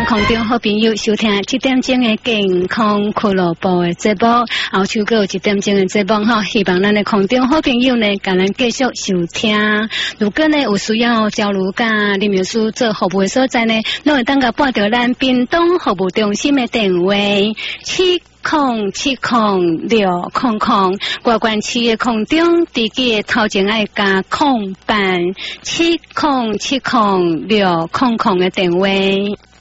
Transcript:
空中好朋友收听7点钟的健康俱乐部的节目，后手还有1点钟的节目哈，希望咱的空中好朋友呢，甲咱继续收听。如果呢有需要交流甲林秘书做服务的所在呢，拢会当甲拨到咱屏东服务中心的电话7070600，外关市的空中地基的头前爱加空班7070600的电话。